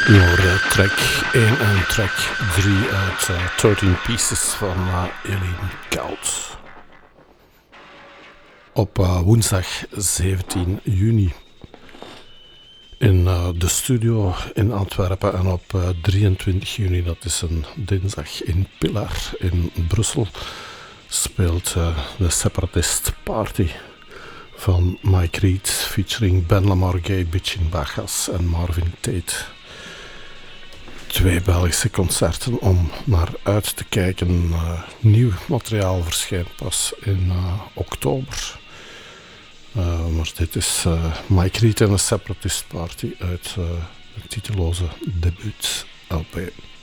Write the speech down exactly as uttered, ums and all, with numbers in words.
Door track één en track drie uit uh, dertien Pieces van uh, Eileen Koud. Op uh, woensdag zeventien juni in uh, de studio in Antwerpen en op uh, drieëntwintig juni, dat is een dinsdag, in Pillar in Brussel speelt uh, de Separatist Party van Mike Reed featuring Ben Lamar, Gay Bitchin Bagas en Marvin Tate. Twee Belgische concerten om naar uit te kijken. Uh, nieuw materiaal verschijnt pas in uh, oktober. Uh, maar dit is uh, Mike Reed en de Separatist Party uit uh, de titeloze debuut L P.